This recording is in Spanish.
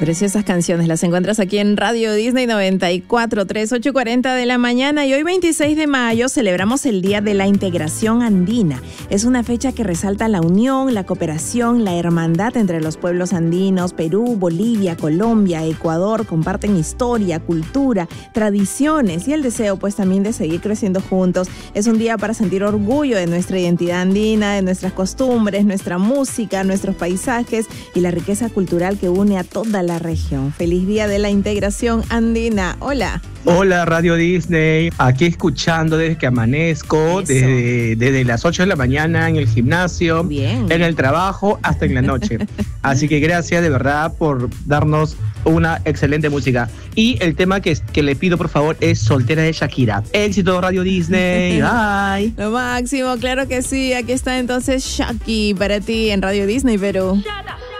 Preciosas canciones, las encuentras aquí en Radio Disney 94.3, 8:40 de la mañana. Y hoy 26 de mayo celebramos el Día de la Integración Andina. Es una fecha que resalta la unión, la cooperación, la hermandad entre los pueblos andinos. Perú, Bolivia, Colombia, Ecuador comparten historia, cultura, tradiciones y el deseo pues también de seguir creciendo juntos. Es un día para sentir orgullo de nuestra identidad andina, de nuestras costumbres, nuestra música, nuestros paisajes y la riqueza cultural que une a toda la región. Feliz Día de la Integración Andina. Hola. Hola Radio Disney, aquí escuchando desde que amanezco, desde las 8 de la mañana en el gimnasio, bien, en el trabajo, hasta en la noche. Así que gracias de verdad por darnos una excelente música. Y el tema que le pido por favor es Soltera de Shakira. Éxito Radio Disney, bye. Lo máximo, claro que sí. Aquí está entonces Shaki para ti en Radio Disney Perú. Shut up.